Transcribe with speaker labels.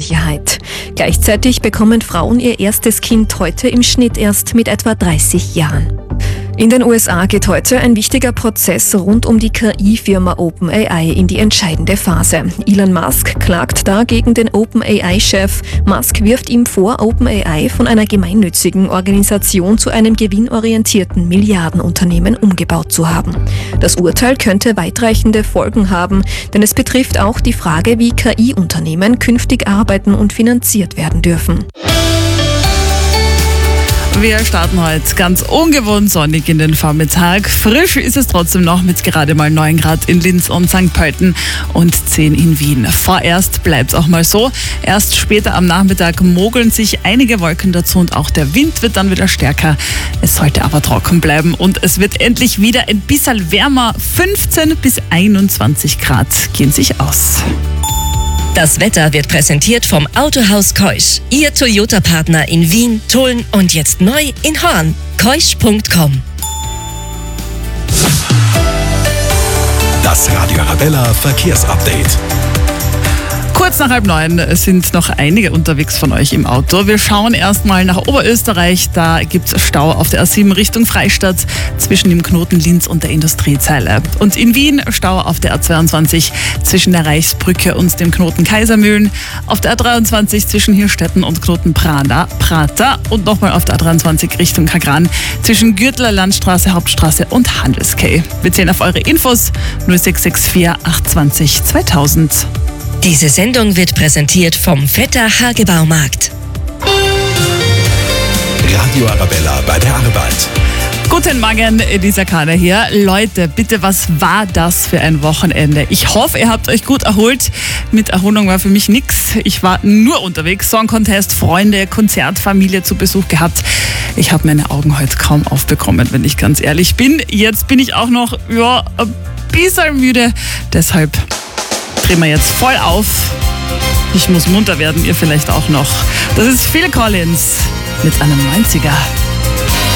Speaker 1: Unsicherheit. Gleichzeitig bekommen Frauen ihr erstes Kind heute im Schnitt erst mit etwa 30 Jahren. In den USA geht heute ein wichtiger Prozess rund um die KI-Firma OpenAI in die entscheidende Phase. Elon Musk klagt da gegen den OpenAI-Chef. Musk wirft ihm vor, OpenAI von einer gemeinnützigen Organisation zu einem gewinnorientierten Milliardenunternehmen umgebaut zu haben. Das Urteil könnte weitreichende Folgen haben, denn es betrifft auch die Frage, wie KI-Unternehmen künftig arbeiten und finanziert werden dürfen.
Speaker 2: Wir starten heute ganz ungewohnt sonnig in den Vormittag. Frisch ist es trotzdem noch mit gerade mal 9 Grad in Linz und St. Pölten und 10 in Wien. Vorerst bleibt es auch mal so. Erst später am Nachmittag mogeln sich einige Wolken dazu und auch der Wind wird dann wieder stärker. Es sollte aber trocken bleiben und es wird endlich wieder ein bisschen wärmer. 15 bis 21 Grad gehen sich aus.
Speaker 3: Das Wetter wird präsentiert vom Autohaus Keusch. Ihr Toyota-Partner in Wien, Tulln und jetzt neu in Horn. Keusch.com.
Speaker 4: Das Radio Arabella Verkehrsupdate.
Speaker 2: Kurz nach 8:30 sind noch einige unterwegs von euch im Auto. Wir schauen erstmal nach Oberösterreich. Da gibt es Stau auf der A7 Richtung Freistadt zwischen dem Knoten Linz und der Industriezeile. Und in Wien Stau auf der A22 zwischen der Reichsbrücke und dem Knoten Kaisermühlen. Auf der A23 zwischen Hirstetten und Knoten Prater. Und nochmal auf der A23 Richtung Kagran zwischen Gürtler Landstraße, Hauptstraße und Handelskay. Wir zählen auf eure Infos 0664 820 2000.
Speaker 3: Diese Sendung wird präsentiert vom Vetter Hagebaumarkt.
Speaker 4: Radio Arabella bei der Arbeit.
Speaker 2: Guten Morgen, Elisa Kahner hier. Leute, bitte, was war das für ein Wochenende? Ich hoffe, ihr habt euch gut erholt. Mit Erholung war für mich nichts. Ich war nur unterwegs. Song Contest, Freunde, Konzert, Familie zu Besuch gehabt. Ich habe meine Augen heute kaum aufbekommen, wenn ich ganz ehrlich bin. Jetzt bin ich auch noch ein bisschen müde. Deshalb drehen wir jetzt voll auf. Ich muss munter werden, ihr vielleicht auch noch. Das ist Phil Collins mit einem 90er.